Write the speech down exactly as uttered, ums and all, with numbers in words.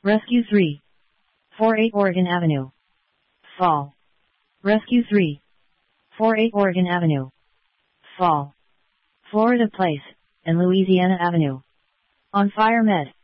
Rescue three forty-eight Oregon Avenue. Fall. Rescue three forty-eight Oregon Avenue. Fall. Florida Place and Louisiana Avenue. On Fire Med.